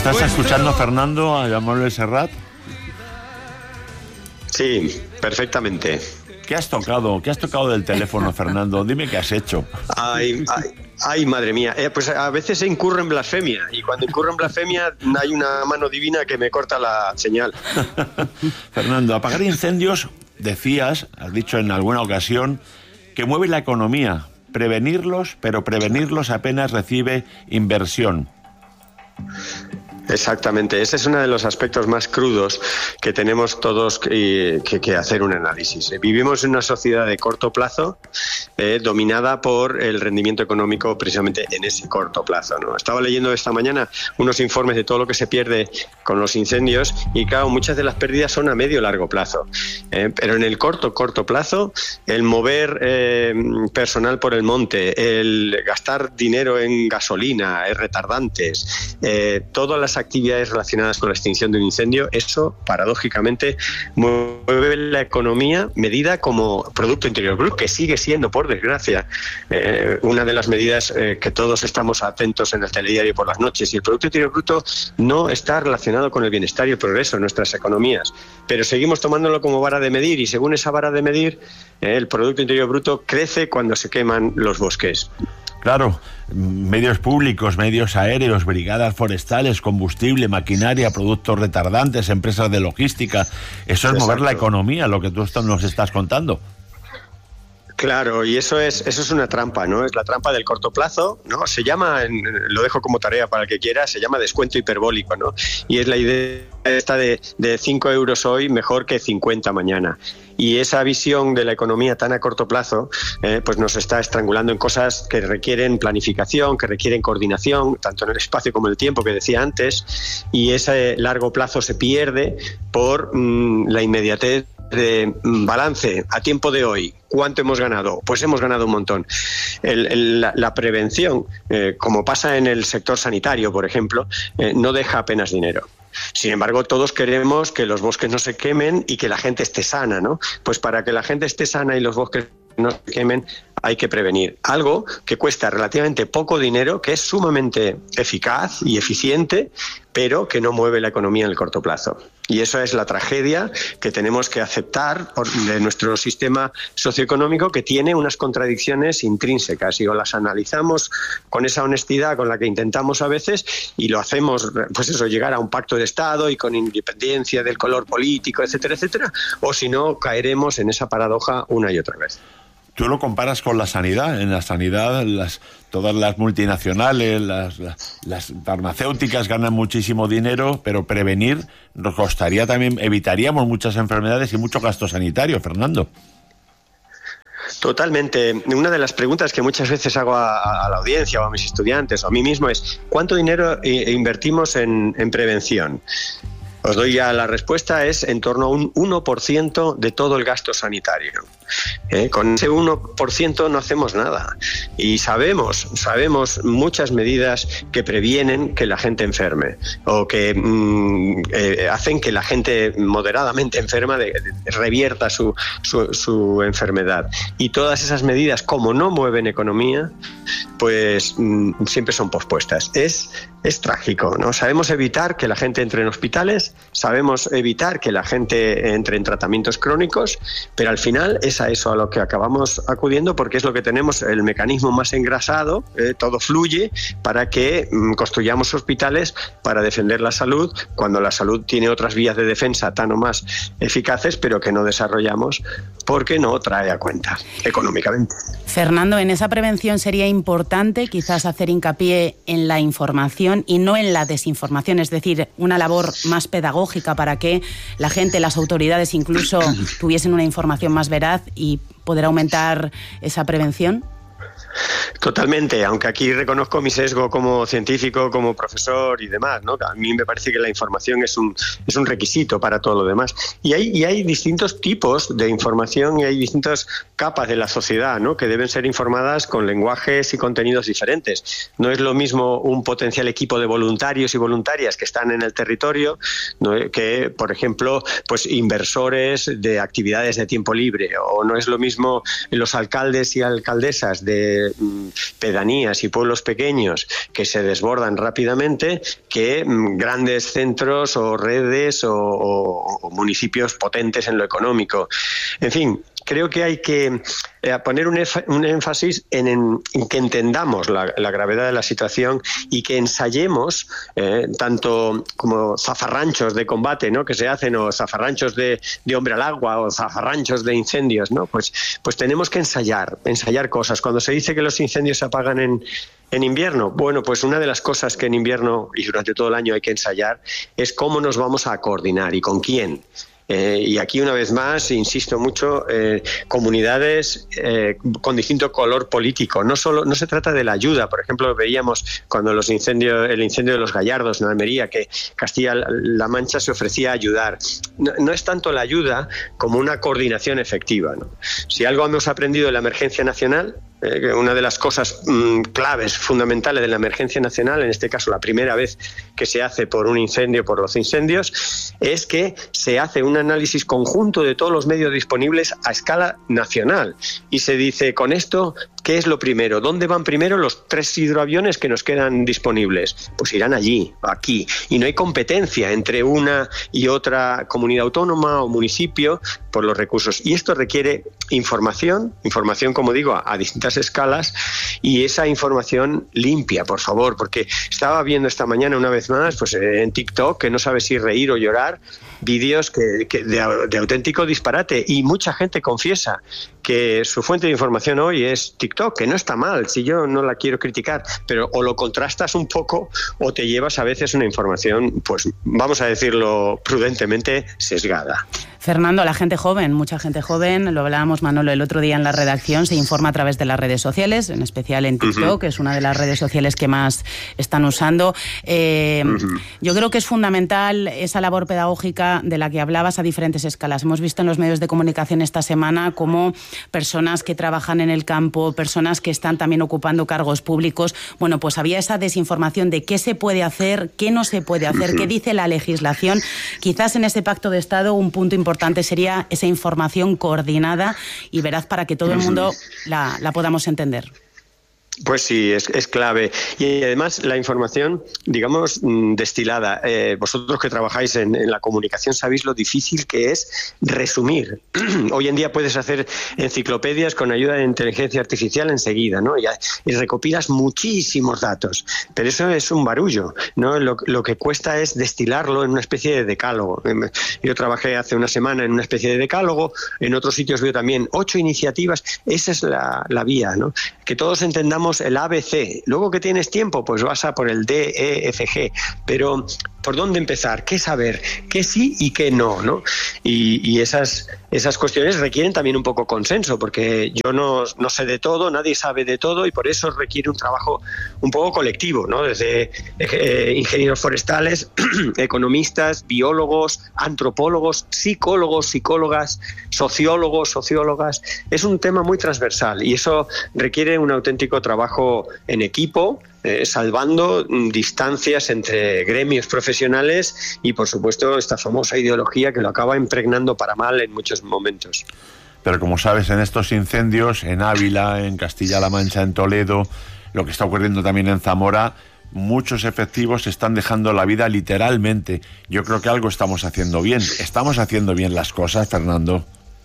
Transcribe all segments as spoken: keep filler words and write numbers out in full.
estás escuchando, Fernando, a Manuel Serrat? Sí, perfectamente. ¿Qué has tocado? ¿Qué has tocado del teléfono, Fernando? Dime qué has hecho. Ay, ay, ay madre mía. Eh, pues a veces incurro en blasfemia, y cuando incurro en blasfemia hay una mano divina que me corta la señal. Fernando, apagar incendios, decías, has dicho en alguna ocasión, que mueve la economía. Prevenirlos, pero prevenirlos apenas recibe inversión. Exactamente, ese es uno de los aspectos más crudos que tenemos todos que, que, que hacer un análisis. Vivimos en una sociedad de corto plazo, eh, dominada por el rendimiento económico precisamente en ese corto plazo, ¿no? Estaba leyendo esta mañana unos informes de todo lo que se pierde con los incendios y claro, muchas de las pérdidas son a medio largo plazo, eh, pero en el corto, corto plazo, el mover eh, personal por el monte, el gastar dinero en gasolina, en retardantes, eh, todas las actividades relacionadas con la extinción de un incendio, eso paradójicamente mueve la economía medida como Producto Interior Bruto, que sigue siendo, por desgracia, eh, una de las medidas eh, que todos estamos atentos en el telediario por las noches. Y el Producto Interior Bruto no está relacionado con el bienestar y el progreso en nuestras economías, pero seguimos tomándolo como vara de medir, y según esa vara de medir, eh, el Producto Interior Bruto crece cuando se queman los bosques. Claro, medios públicos, medios aéreos, brigadas forestales, combustible, maquinaria, productos retardantes, empresas de logística. Eso es Exacto. Mover la economía, lo que tú nos estás contando. Claro, y eso es eso es una trampa, ¿no? Es la trampa del corto plazo, ¿no? Se llama, lo dejo como tarea para el que quiera, se llama descuento hiperbólico, ¿no? Y es la idea esta de, de cinco euros hoy mejor que cincuenta mañana. Y esa visión de la economía tan a corto plazo, eh, pues nos está estrangulando en cosas que requieren planificación, que requieren coordinación, tanto en el espacio como en el tiempo, que decía antes, y ese largo plazo se pierde por mmm, la inmediatez de balance a tiempo de hoy. ¿Cuánto hemos ganado? Pues hemos ganado un montón. El, el, la, la prevención, eh, como pasa en el sector sanitario, por ejemplo, eh, no deja apenas dinero. Sin embargo, todos queremos que los bosques no se quemen y que la gente esté sana, ¿no? Pues para que la gente esté sana y los bosques no se quemen, hay que prevenir. Algo que cuesta relativamente poco dinero, que es sumamente eficaz y eficiente, pero que no mueve la economía en el corto plazo. Y eso es la tragedia que tenemos que aceptar de nuestro sistema socioeconómico, que tiene unas contradicciones intrínsecas, y o las analizamos con esa honestidad con la que intentamos a veces, y lo hacemos, pues eso, llegar a un pacto de Estado y con independencia del color político, etcétera, etcétera, o si no, caeremos en esa paradoja una y otra vez. Tú lo comparas con la sanidad. En la sanidad, las, todas las multinacionales, las, las, las farmacéuticas ganan muchísimo dinero, pero prevenir nos costaría también, evitaríamos muchas enfermedades y mucho gasto sanitario, Fernando. Totalmente. Una de las preguntas que muchas veces hago a, a la audiencia o a mis estudiantes o a mí mismo es: ¿cuánto dinero eh, invertimos en, en prevención? Os doy ya la respuesta, es en torno a un uno por ciento de todo el gasto sanitario. ¿Eh? Con ese uno por ciento no hacemos nada. Y sabemos, sabemos muchas medidas que previenen que la gente enferme, o que mmm, eh, hacen que la gente moderadamente enferma de, de, revierta su, su, su enfermedad. Y todas esas medidas, como no mueven economía, pues mmm, siempre son pospuestas. Es, es trágico, ¿no? Sabemos evitar que la gente entre en hospitales, sabemos evitar que la gente entre en tratamientos crónicos, pero al final es a eso a lo que acabamos acudiendo, porque es lo que tenemos, el mecanismo más engrasado, eh, todo fluye para que mm, construyamos hospitales para defender la salud, cuando la salud tiene otras vías de defensa tan o más eficaces, pero que no desarrollamos porque no trae a cuenta económicamente. Fernando, en esa prevención sería importante quizás hacer hincapié en la información y no en la desinformación, es decir, una labor más pedagógica para que la gente, las autoridades incluso tuviesen una información más veraz y poder aumentar esa prevención. Totalmente, aunque aquí reconozco mi sesgo como científico, como profesor y demás, ¿no? A mí me parece que la información es un es un requisito para todo lo demás. Y hay y hay distintos tipos de información y hay distintas capas de la sociedad, ¿no? Que deben ser informadas con lenguajes y contenidos diferentes. No es lo mismo un potencial equipo de voluntarios y voluntarias que están en el territorio, ¿no? Que, por ejemplo, pues inversores de actividades de tiempo libre, o no es lo mismo los alcaldes y alcaldesas de eh, pedanías y pueblos pequeños que se desbordan rápidamente que mm, grandes centros o redes o, o, o municipios potentes en lo económico. En fin, creo que hay que eh, poner un, un énfasis en, en, en que entendamos la, la gravedad de la situación y que ensayemos eh, tanto como zafarranchos de combate, ¿no?, que se hacen, o zafarranchos de, de hombre al agua, o zafarranchos de incendios, ¿no? Pues, pues tenemos que ensayar, ensayar cosas. Cuando se dice que los incendios se apagan en, en invierno, bueno, pues una de las cosas que en invierno y durante todo el año hay que ensayar es cómo nos vamos a coordinar y con quién. Eh, y aquí una vez más insisto mucho, eh, comunidades eh, con distinto color político. No solo no se trata de la ayuda. Por ejemplo, veíamos cuando los incendios, el incendio de los Gallardos en Almería, que Castilla-La Mancha se ofrecía a ayudar. No, no es tanto la ayuda como una coordinación efectiva, ¿no? Si algo hemos aprendido de la emergencia nacional, eh, una de las cosas mmm, claves, fundamentales de la emergencia nacional, en este caso la primera vez que se hace por un incendio, por los incendios, es que se hace un análisis conjunto de todos los medios disponibles a escala nacional y se dice, con esto, ¿qué es lo primero? ¿Dónde van primero los tres hidroaviones que nos quedan disponibles? Pues irán allí, aquí, y no hay competencia entre una y otra comunidad autónoma o municipio por los recursos, y esto requiere información, información, como digo, a, a distintas escalas, y esa información limpia, por favor, porque estaba viendo esta mañana una vez más, pues en TikTok, que no sabe si reír o llorar, vídeos que, que de, de auténtico disparate, y mucha gente confiesa que su fuente de información hoy es TikTok, que no está mal, si yo no la quiero criticar, pero o lo contrastas un poco o te llevas a veces una información, pues vamos a decirlo prudentemente, sesgada. Fernando, la gente joven, mucha gente joven, lo hablábamos Manolo el otro día en la redacción, se informa a través de las redes sociales, en especial en TikTok, uh-huh. que es una de las redes sociales que más están usando. Eh, uh-huh. Yo creo que es fundamental esa labor pedagógica de la que hablabas a diferentes escalas. Hemos visto en los medios de comunicación esta semana cómo personas que trabajan en el campo, personas que están también ocupando cargos públicos, bueno, pues había esa desinformación de qué se puede hacer, qué no se puede hacer, uh-huh. qué dice la legislación. Quizás en ese pacto de Estado un punto importante sería esa información coordinada y veraz para que todo el mundo la, la podamos entender. Pues sí, es, es clave. Y además la información, digamos, destilada. Eh, vosotros que trabajáis en, en la comunicación sabéis lo difícil que es resumir. Hoy en día puedes hacer enciclopedias con ayuda de inteligencia artificial enseguida, ¿no? Ya, y recopilas muchísimos datos. Pero eso es un barullo, ¿no? Lo, lo que cuesta es destilarlo en una especie de decálogo. Yo trabajé hace una semana en una especie de decálogo, en otros sitios veo también ocho iniciativas. Esa es la, la vía, ¿no? Que todos entendamos el A B C. Luego que tienes tiempo, pues vas a por el D, E, F, G. Pero ¿por dónde empezar? ¿Qué saber? ¿Qué sí y qué no? ¿no? Y, y esas, esas cuestiones requieren también un poco consenso, porque yo no, no sé de todo, nadie sabe de todo, y por eso requiere un trabajo un poco colectivo, ¿no? Desde eh, ingenieros forestales, economistas, biólogos, antropólogos, psicólogos, psicólogas, sociólogos, sociólogas. Es un tema muy transversal y eso requiere un auténtico trabajo en equipo, Eh, salvando distancias entre gremios profesionales y, por supuesto, esta famosa ideología que lo acaba impregnando para mal en muchos momentos. Pero como sabes, en estos incendios, en Ávila, en Castilla-La Mancha, en Toledo, lo que está ocurriendo también en Zamora, muchos efectivos están dejando la vida literalmente. Yo creo que algo estamos haciendo bien. ¿Estamos haciendo bien las cosas, Fernando?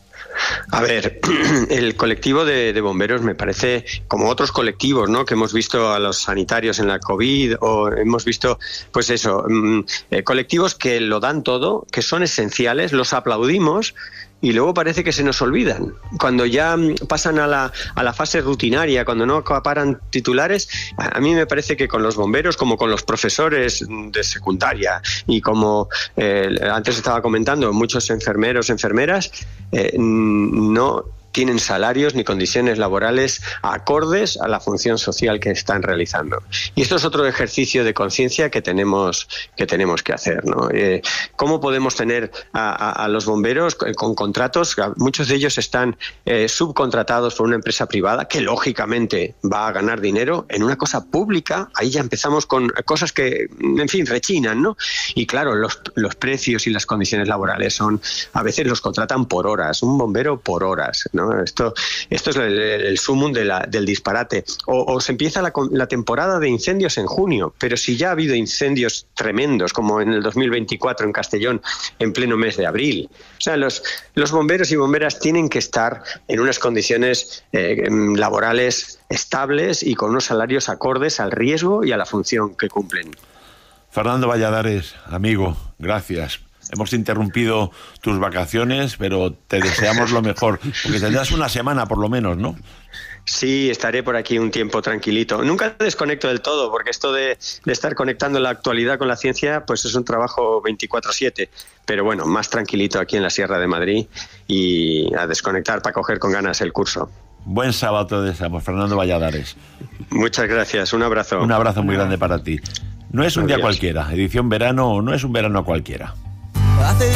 A ver, el colectivo de, de bomberos me parece, como otros colectivos, ¿no?, que hemos visto a los sanitarios en la COVID, o hemos visto, pues eso, eh, colectivos que lo dan todo, que son esenciales, los aplaudimos, y luego parece que se nos olvidan. Cuando ya pasan a la, a la fase rutinaria, cuando no acaparan titulares, a mí me parece que con los bomberos, como con los profesores de secundaria y como eh, antes estaba comentando, muchos enfermeros, enfermeras, eh, no tienen salarios ni condiciones laborales acordes a la función social que están realizando. Y esto es otro ejercicio de conciencia que tenemos que tenemos que hacer, ¿no? Eh, ¿Cómo podemos tener a, a, a los bomberos con, con contratos? Muchos de ellos están eh, subcontratados por una empresa privada que lógicamente va a ganar dinero en una cosa pública. Ahí ya empezamos con cosas que, en fin, rechinan, ¿no? Y claro, los, los precios y las condiciones laborales son, a veces los contratan por horas, un bombero por horas, ¿no? ¿no? Esto, esto es el, el sumum de la, del disparate. O, o se empieza la, la temporada de incendios en junio, pero si ya ha habido incendios tremendos, como en el dos mil veinticuatro en Castellón, en pleno mes de abril. O sea, los, los bomberos y bomberas tienen que estar en unas condiciones eh, laborales estables y con unos salarios acordes al riesgo y a la función que cumplen. Fernando Valladares, amigo, gracias. Hemos interrumpido tus vacaciones, pero te deseamos lo mejor, porque tendrás una semana por lo menos, ¿no? Sí, estaré por aquí un tiempo tranquilito. Nunca desconecto del todo, porque esto de, de estar conectando la actualidad con la ciencia, pues es un trabajo veinticuatro siete. Pero bueno, más tranquilito aquí en la Sierra de Madrid y a desconectar para coger con ganas el curso. Buen sábado te deseamos, Fernando Valladares. Muchas gracias, un abrazo. Un abrazo muy grande para ti. No es un Adiós. día cualquiera, edición verano no es un verano cualquiera. Hace